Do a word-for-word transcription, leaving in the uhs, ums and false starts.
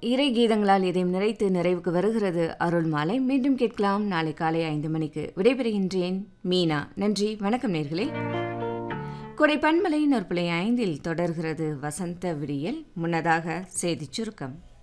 இறை கீதங்களால் இதயம் நிறைத்து நிறைவுக்கு வருகிறது அருள் மாலை. மீண்டும் கேட்கலாம் நாளை காலை ஐந்து மணிக்கு. விடைபெறுகின்றேன் மீனா. நன்றி, வணக்கம் நேர்களே. கொடை பண்பலை நூற்புள்ளி ஐந்தில் தொடர்கிறது வசந்த விடியல். முன்னதாக செய்திச் சுருக்கம்.